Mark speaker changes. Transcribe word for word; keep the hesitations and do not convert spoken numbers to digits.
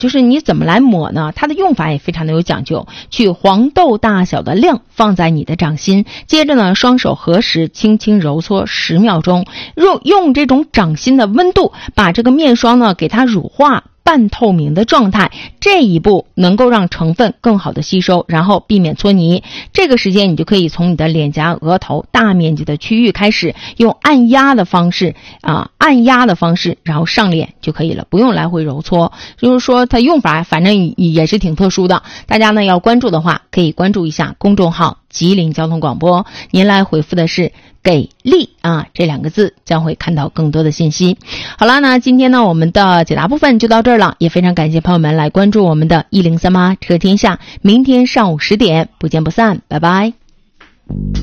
Speaker 1: 就是你怎么来抹呢？它的用法也非常的有讲究。取黄豆大小的量放在你的掌心，接着呢，双手合十，轻轻揉搓十秒钟，用用这种掌心的温度，把这个面霜呢给它乳化。半透明的状态，这一步能够让成分更好的吸收，然后避免搓泥。这个时间你就可以从你的脸颊、额头大面积的区域开始，用按压的方式啊，按压的方式，然后上脸就可以了，不用来回揉搓。就是说它用法反正也是挺特殊的，大家呢要关注的话，可以关注一下公众号吉林交通广播，您来回复的是给力啊这两个字，将会看到更多的信息。好了，那今天呢我们的解答部分就到这儿了，也非常感谢朋友们来关注我们的一零三八车天下，明天上午十点不见不散，拜拜。